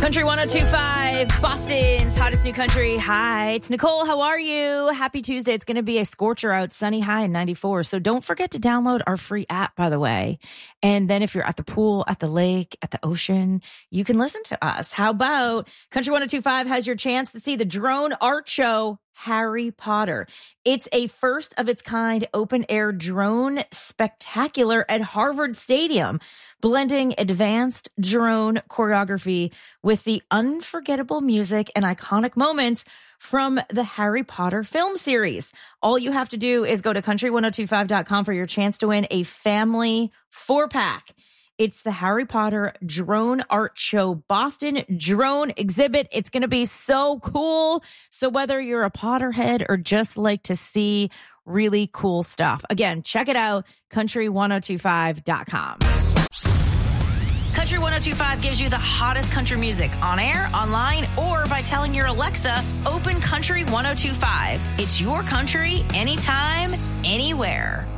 Country 102.5, Boston's hottest new country. Hi, it's Nicole. How are you? Happy Tuesday. It's going to be a scorcher out, sunny high in 94. So don't forget to download our free app, by the way. And then if you're at the pool, at the lake, at the ocean, you can listen to us. How about Country 102.5 has your chance to see the drone art show, Harry Potter. It's a first of its kind open air drone spectacular at Harvard Stadium, blending advanced drone choreography with the unforgettable music and iconic moments from the Harry Potter film series. All you have to do is go to country1025.com for your chance to win a family 4-pack. It's the Harry Potter Drone Art Show Boston Drone Exhibit. It's going to be so cool. So whether you're a Potterhead or just like to see really cool stuff, again, check it out, country1025.com. Country 102.5 gives you the hottest country music on air, online, or by telling your Alexa, open Country 102.5. It's your country anytime, anywhere.